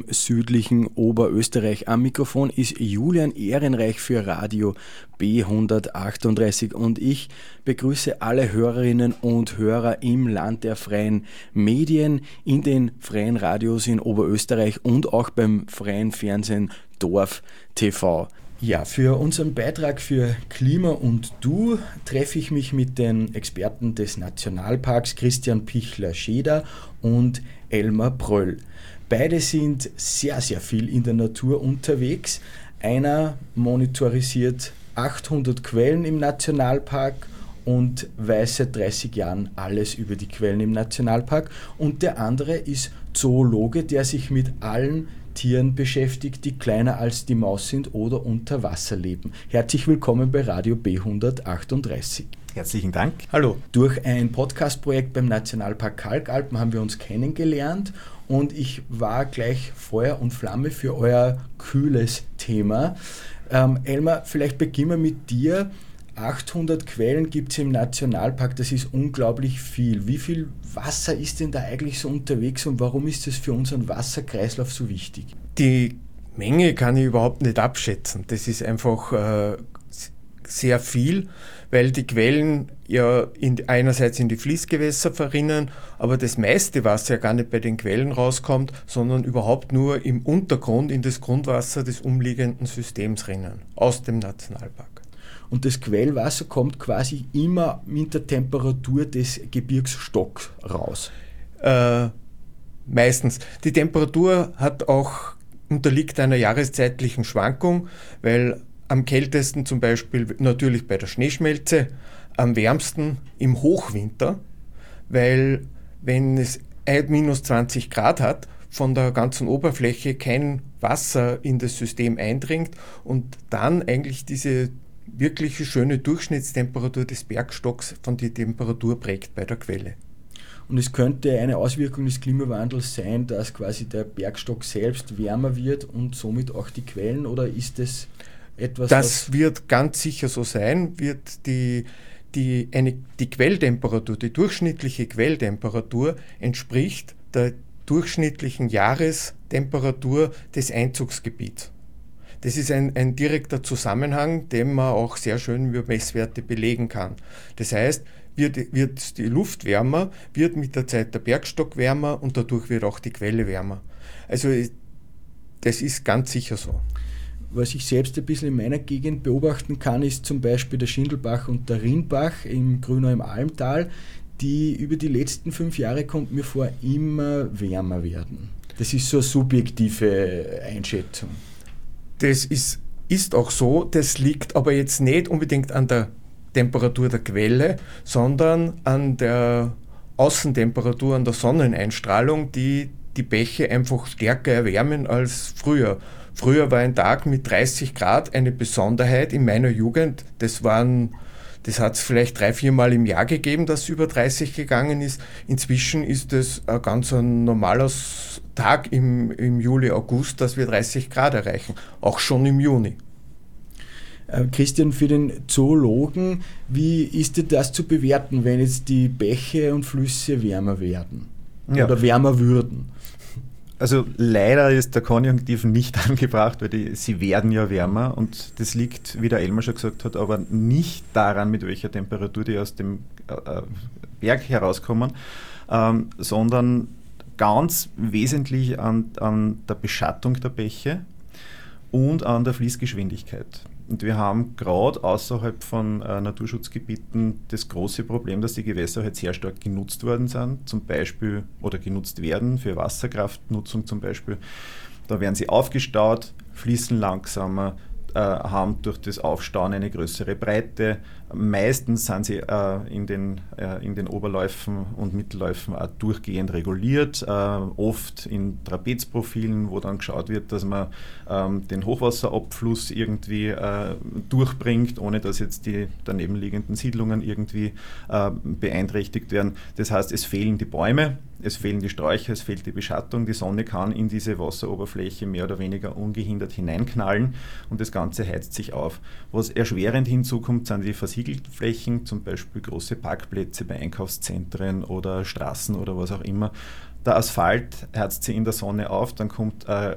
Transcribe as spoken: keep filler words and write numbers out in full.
südlichen Oberösterreich. Am Mikrofon ist Julian Ehrenreich für Radio B hundertachtunddreißig und ich begrüße alle Hörerinnen und Hörer im Land der freien Medien, in den freien Radios in Oberösterreich und auch beim freien Fernsehen Dorf T V. Ja, für unseren Beitrag für Klima und Du treffe ich mich mit den Experten des Nationalparks Christian Pichler-Scheder und Elmar Bröll. Beide sind sehr, sehr viel in der Natur unterwegs. Einer monitorisiert achthundert Quellen im Nationalpark und weiß seit dreißig Jahren alles über die Quellen im Nationalpark. Und der andere ist Zoologe, der sich mit allen Tieren beschäftigt, die kleiner als die Maus sind oder unter Wasser leben. Herzlich willkommen bei Radio B hundertachtunddreißig. Herzlichen Dank. Hallo. Durch ein Podcastprojekt beim Nationalpark Kalkalpen haben wir uns kennengelernt und ich war gleich Feuer und Flamme für euer kühles Thema. Ähm, Elmar, vielleicht beginnen wir mit dir. achthundert Quellen gibt es im Nationalpark, das ist unglaublich viel. Wie viel Wasser ist denn da eigentlich so unterwegs und warum ist das für unseren Wasserkreislauf so wichtig? Die Menge kann ich überhaupt nicht abschätzen. Das ist einfach äh, sehr viel, weil die Quellen ja in, einerseits in die Fließgewässer verrinnen, aber das meiste Wasser ja gar nicht bei den Quellen rauskommt, sondern überhaupt nur im Untergrund in das Grundwasser des umliegenden Systems rinnen, aus dem Nationalpark. Und das Quellwasser kommt quasi immer mit der Temperatur des Gebirgsstocks raus? Äh, meistens. Die Temperatur hat auch, unterliegt einer jahreszeitlichen Schwankung, weil am kältesten zum Beispiel natürlich bei der Schneeschmelze, am wärmsten im Hochwinter, weil wenn es minus zwanzig Grad hat, von der ganzen Oberfläche kein Wasser in das System eindringt und dann eigentlich diese wirkliche schöne Durchschnittstemperatur des Bergstocks von die Temperatur prägt bei der Quelle. Und es könnte eine Auswirkung des Klimawandels sein, dass quasi der Bergstock selbst wärmer wird und somit auch die Quellen, oder ist das etwas, Das wird ganz sicher so sein, wird die, die, eine, die Quelltemperatur, die durchschnittliche Quelltemperatur entspricht der durchschnittlichen Jahrestemperatur des Einzugsgebiets. Das ist ein, ein direkter Zusammenhang, den man auch sehr schön über Messwerte belegen kann. Das heißt, wird, wird die Luft wärmer, wird mit der Zeit der Bergstock wärmer und dadurch wird auch die Quelle wärmer. Also das ist ganz sicher so. Was ich selbst ein bisschen in meiner Gegend beobachten kann, ist zum Beispiel der Schindelbach und der Rinnbach im Grünau im Almtal, die über die letzten fünf Jahre, kommt mir vor, immer wärmer werden. Das ist so eine subjektive Einschätzung. Das ist, ist auch so, das liegt aber jetzt nicht unbedingt an der Temperatur der Quelle, sondern an der Außentemperatur, an der Sonneneinstrahlung, die die Bäche einfach stärker erwärmen als früher. Früher war ein Tag mit dreißig Grad eine Besonderheit in meiner Jugend. Das waren, das hat es vielleicht drei, vier Mal im Jahr gegeben, dass es über dreißig gegangen ist. Inzwischen ist es ein ganz ein normaler Tag im, im Juli, August, dass wir dreißig Grad erreichen, auch schon im Juni. Äh, Christian, für den Zoologen, wie ist denn das zu bewerten, wenn jetzt die Bäche und Flüsse wärmer werden ja. oder wärmer würden? Also leider ist der Konjunktiv nicht angebracht, weil die, sie werden ja wärmer und das liegt, wie der Elmar schon gesagt hat, aber nicht daran, mit welcher Temperatur die aus dem äh, Berg herauskommen, ähm, sondern ganz wesentlich an, an der Beschattung der Bäche und an der Fließgeschwindigkeit. Und wir haben gerade außerhalb von äh, Naturschutzgebieten das große Problem, dass die Gewässer halt sehr stark genutzt worden sind, zum Beispiel, oder genutzt werden für Wasserkraftnutzung zum Beispiel. Da werden sie aufgestaut, fließen langsamer, äh, haben durch das Aufstauen eine größere Breite. Meistens sind sie äh, in, den, äh, in den Oberläufen und Mittelläufen auch durchgehend reguliert, äh, oft in Trapezprofilen, wo dann geschaut wird, dass man ähm, den Hochwasserabfluss irgendwie äh, durchbringt, ohne dass jetzt die daneben liegenden Siedlungen irgendwie äh, beeinträchtigt werden. Das heißt, es fehlen die Bäume, es fehlen die Sträucher, es fehlt die Beschattung, die Sonne kann in diese Wasseroberfläche mehr oder weniger ungehindert hineinknallen und das Ganze heizt sich auf. Was erschwerend hinzukommt, sind die Versiegelflächen, zum Beispiel große Parkplätze bei Einkaufszentren oder Straßen oder was auch immer. Der Asphalt heizt sich in der Sonne auf, dann kommt äh,